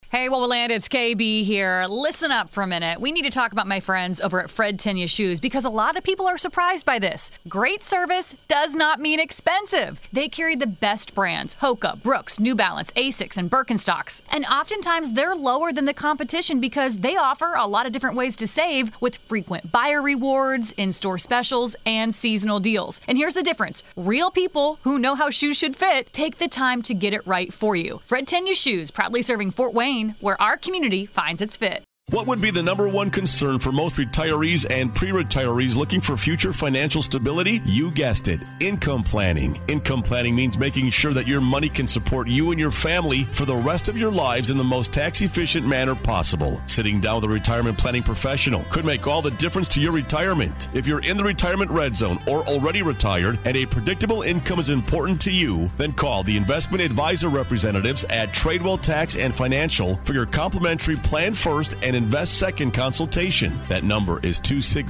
Hey, Wowoland, it's KB here. Listen up for a minute. We need to talk about my friends over at Fred Tenya Shoes because a lot of people are surprised by this. Great service does not mean expensive. They carry the best brands: Hoka, Brooks, New Balance, Asics, and Birkenstocks. And oftentimes they're lower than the competition because they offer a lot of different ways to save with frequent buyer rewards, in-store specials, and seasonal deals. And here's the difference. Real people who know how shoes should fit take the time to get it right for you. Fred Tenya Shoes, proudly serving Fort Wayne, where our community finds its fit. What would be the number one concern for most retirees and pre-retirees looking for future financial stability? You guessed it, income planning. Income planning means making sure that your money can support you and your family for the rest of your lives in the most tax-efficient manner possible. Sitting down with a retirement planning professional could make all the difference to your retirement. If you're in the retirement red zone or already retired and a predictable income is important to you, then call the investment advisor representatives at Tradewell Tax and Financial for your complimentary Plan First and Invest Second consultation. That number is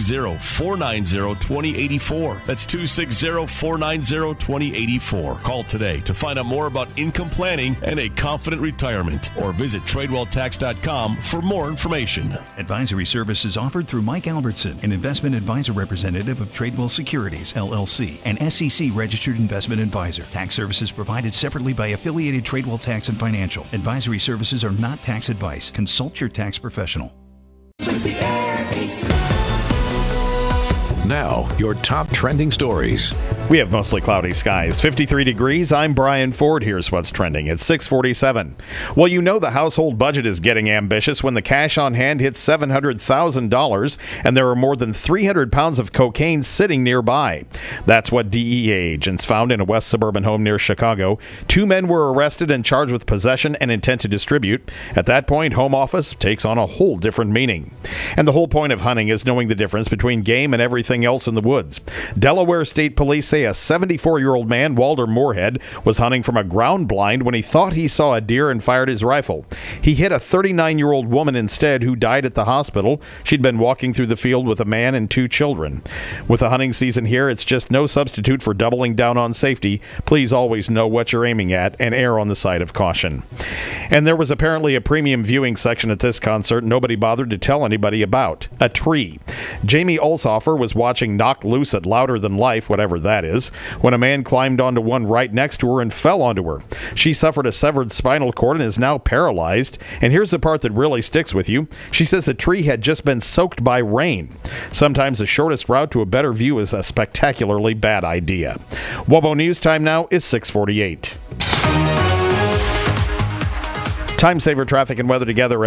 260-490-2084. That's 260-490-2084. Call today to find out more about income planning and a confident retirement, or visit TradewellTax.com for more information. Advisory services offered through Mike Albertson, an investment advisor representative of Tradewell Securities, LLC, an SEC registered investment advisor. Tax services provided separately by affiliated Tradewell Tax and Financial. Advisory services are not tax advice. Consult your tax professional. Now, your top trending stories. We have mostly cloudy skies. 53 degrees. I'm Brian Ford. Here's what's trending. It's 6:47. Well, you know the household budget is getting ambitious when the cash on hand hits $700,000 and there are more than 300 pounds of cocaine sitting nearby. That's what DEA agents found in a west suburban home near Chicago. 2 men were arrested and charged with possession and intent to distribute. At that point, home office takes on a whole different meaning. And the whole point of hunting is knowing the difference between game and everything else in the woods. Delaware State Police say a 74-year-old man, Walter Moorhead, was hunting from a ground blind when he thought he saw a deer and fired his rifle. He hit a 39-year-old woman instead, who died at the hospital. She'd been walking through the field with a man and 2 children. With the hunting season here, it's just no substitute for doubling down on safety. Please always know what you're aiming at and err on the side of caution. And there was apparently a premium viewing section at this concert nobody bothered to tell anybody about. A tree. Jamie Olsoffer was watching Knocked Loose at Louder Than Life, whatever that is, when a man climbed onto one right next to her and fell onto her. She suffered a severed spinal cord and is now paralyzed. And here's the part that really sticks with you. She says the tree had just been soaked by rain. Sometimes the shortest route to a better view is a spectacularly bad idea. Wobo News time now is 6:48. Time saver traffic and weather together.